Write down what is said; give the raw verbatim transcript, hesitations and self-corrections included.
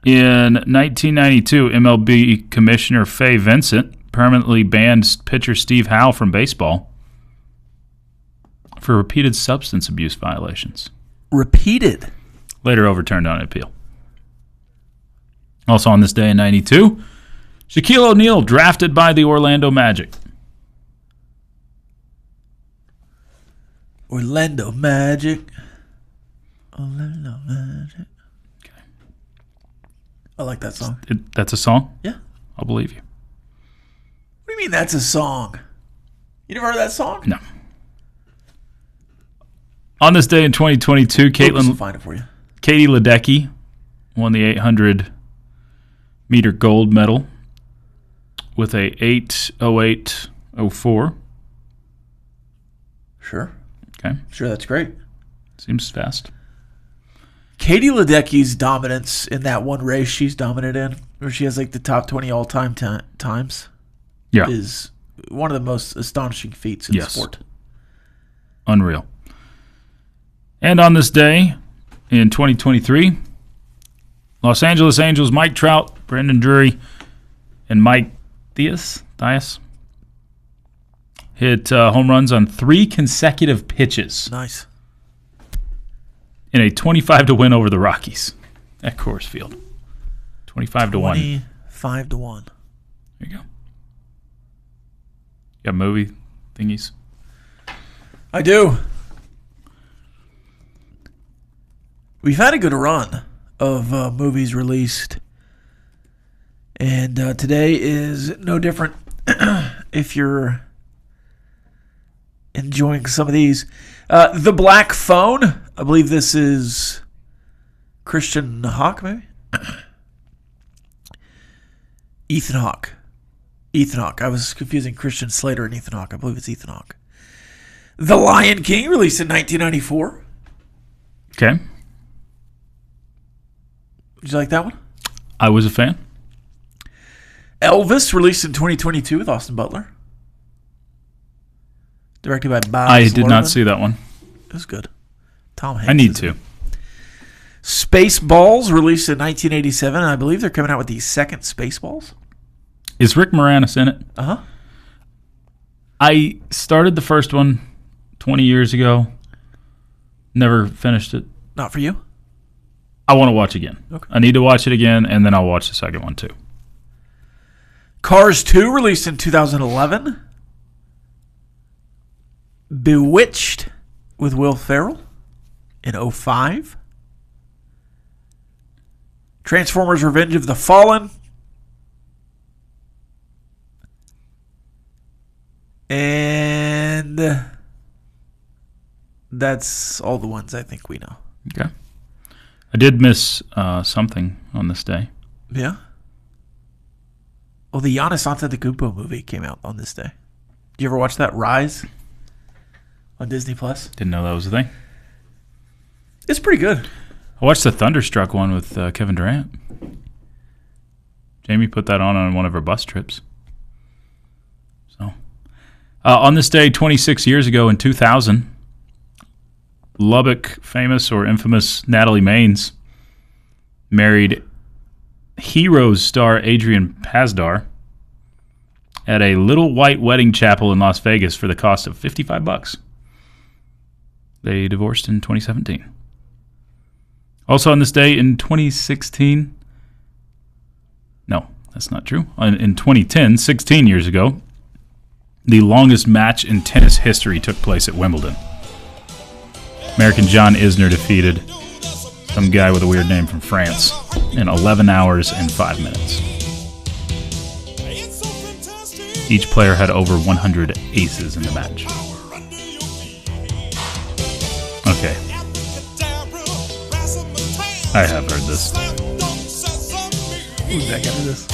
In nineteen ninety-two, M L B Commissioner Fay Vincent permanently banned pitcher Steve Howe from baseball for repeated substance abuse violations. Repeated? Later overturned on appeal. Also on this day in ninety-two, Shaquille O'Neal drafted by the Orlando Magic. Orlando Magic. Orlando Magic. Okay. I like that song. It, that's a song? Yeah. I'll believe you. What do you mean that's a song? You never heard that song? No. On this day in twenty twenty-two, Caitlin, I'll find it for you. Katie Ledecky won the eight hundred meter gold medal with a eight oh eight oh four. Sure. Okay. Sure, that's great. Seems fast. Katie Ledecky's dominance in that one race she's dominant in, where she has like the top twenty all-time t- times, Yeah. is one of the most astonishing feats in Yes. sport. Unreal. And on this day in twenty twenty-three, Los Angeles Angels Mike Trout, Brandon Drury, and Mike Diaz, Diaz hit uh, home runs on three consecutive pitches Nice. in a twenty-five to win over the Rockies at Coors Field. twenty-five to one. twenty-five to one. There you go. You got movie thingies? I do. We've had a good run of uh, movies released, and uh, today is no different. If you're enjoying some of these, uh, The Black Phone. I believe this is Christian Hawk, maybe. Ethan Hawke. Ethan Hawke. I was confusing Christian Slater and Ethan Hawke. I believe it's Ethan Hawke. The Lion King, released in nineteen ninety-four. Okay. Did you like that one? I was a fan. Elvis, released in twenty twenty-two with Austin Butler. Directed by Bob I did not Luhrmann. see that one. It was good. Tom Hanks. I need is to. in it. Spaceballs, released in nineteen eighty-seven. I believe they're coming out with the second Spaceballs. Is Rick Moranis in it? Uh-huh. I started the first one twenty years ago. Never finished it. Not for you? I want to watch again. Okay. I need to watch it again, and then I'll watch the second one too. Cars two, released in two thousand eleven. Bewitched with Will Ferrell in oh five. Transformers Revenge of the Fallen. And that's all the ones I think we know. Okay. I did miss uh, something on this day. Yeah? Well, the Giannis Antetokounmpo movie came out on this day. Did you ever watch that, Rise, on Disney Plus? Didn't know that was a thing. It's pretty good. I watched the Thunderstruck one with uh, Kevin Durant. Jamie put that on on one of her bus trips. So, uh, on this day, twenty-six years ago in two thousand, Lubbock famous or infamous Natalie Maines married Heroes star Adrian Pasdar at a little white wedding chapel in Las Vegas for the cost of fifty-five bucks. They divorced in twenty seventeen. Also on this day in twenty sixteen, no, that's not true. In twenty ten, sixteen years ago, the longest match in tennis history took place at Wimbledon. American John Isner defeated some guy with a weird name from France in eleven hours and five minutes. Each player had over one hundred aces in the match. Okay. I have heard this. Who's that guy to this?